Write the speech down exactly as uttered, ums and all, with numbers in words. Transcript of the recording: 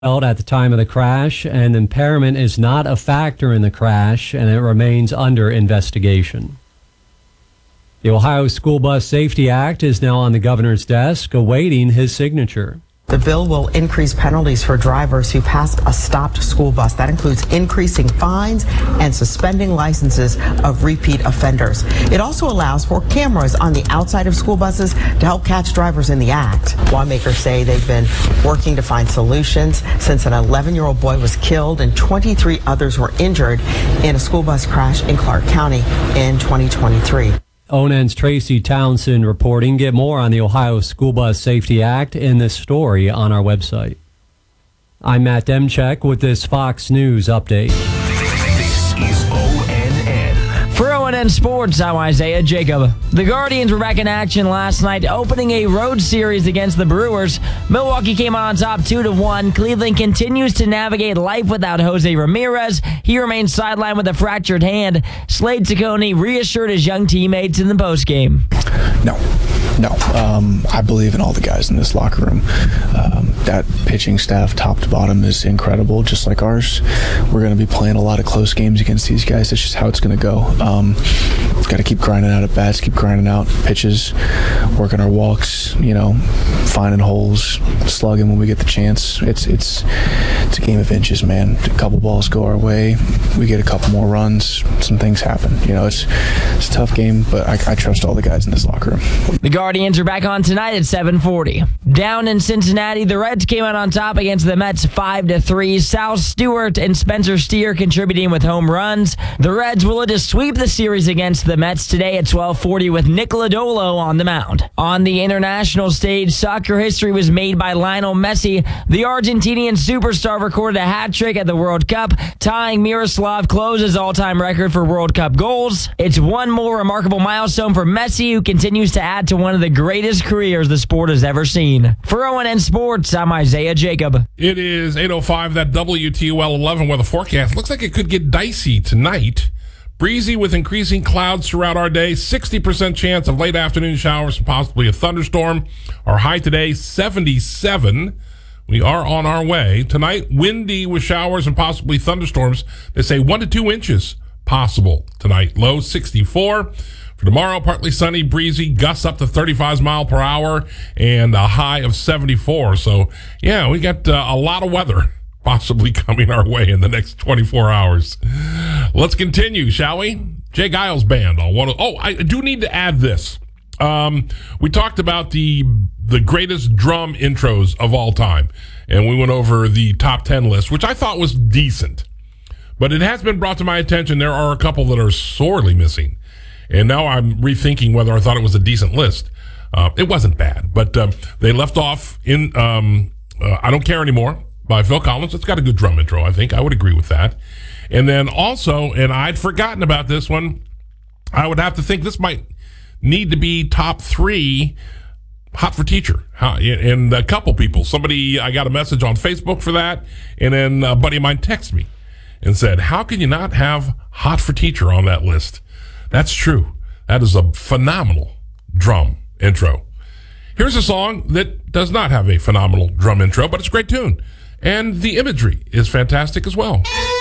at the time of the crash, and impairment is not a factor in the crash, and it remains under investigation. The Ohio School Bus Safety Act is now on the governor's desk, awaiting his signature. The bill will increase penalties for drivers who pass a stopped school bus. That includes increasing fines and suspending licenses of repeat offenders. It also allows for cameras on the outside of school buses to help catch drivers in the act. Lawmakers say they've been working to find solutions since an eleven-year-old boy was killed and twenty-three others were injured in a school bus crash in Clark County in twenty twenty-three. O N N's Tracy Townsend reporting. Get more on the Ohio School Bus Safety Act in this story on our website. I'm Matt Demchek with this Fox News update. This is O N N. For O N N Sports, I'm Isaiah Jacob. The Guardians were back in action last night, opening a road series against the Brewers. Milwaukee came on top two to one. Cleveland continues to navigate life without Jose Ramirez. He remains sidelined with a fractured hand. Slade Ciccone reassured his young teammates in the postgame. No, no. Um, I believe in all the guys in this locker room. Um, that pitching staff, top to bottom, is incredible, just like ours. We're going to be playing a lot of close games against these guys. That's just how it's going to go. Um, got to keep grinding out at bats, keep grinding out pitches, working our walks, you know, finding holes, slugging when we get the chance. It's it's it's a game of inches, man. A couple balls go our way, we get a couple more runs, some things happen. You know, it's it's a tough game, but I, I trust all the guys in this locker room. The Guardians are back on tonight at seven forty. Down in Cincinnati, the Reds came out on top against the Mets five to three. Sal Stewart and Spencer Steer contributing with home runs. The Reds will look to sweep the series against the Mets today at twelve forty with Nick Lodolo on the mound. On the international stage, soccer history was made by Lionel Messi. The Argentinian superstar recorded a hat trick at the World Cup, tying Miroslav Klose's all-time record for World Cup goals. It's one more remarkable milestone for Messi, who continues to add to one of the greatest careers the sport has ever seen. For O N N Sports, I'm Isaiah Jacob. It is eight oh five, that W T O L eleven weather forecast. Looks like it could get dicey tonight. Breezy with increasing clouds throughout our day. sixty percent chance of late afternoon showers and possibly a thunderstorm. Our high today, seventy-seven. We are on our way. Tonight, windy with showers and possibly thunderstorms. They say one to two inches possible tonight. Low, sixty-four. For tomorrow, partly sunny, breezy, gusts up to thirty-five miles per hour, and a high of seventy-four. So, yeah, we got uh, a lot of weather possibly coming our way in the next twenty-four hours. Let's continue, shall we? Jay Giles Band on one. Oh, I do need to add this. Um, we talked about the the greatest drum intros of all time, and we went over the top ten list, which I thought was decent. But it has been brought to my attention there are a couple that are sorely missing. And now I'm rethinking whether I thought it was a decent list. Uh, it wasn't bad, but um, they left off in um, uh, I Don't Care Anymore by Phil Collins. It's got a good drum intro, I think. I would agree with that. And then also, and I'd forgotten about this one, I would have to think this might need to be top three, Hot for Teacher. And a couple people. Somebody, I got a message on Facebook for that, and then a buddy of mine texted me and said, how can you not have Hot for Teacher on that list? That's true. That is a phenomenal drum intro. Here's a song that does not have a phenomenal drum intro, but it's a great tune. And the imagery is fantastic as well.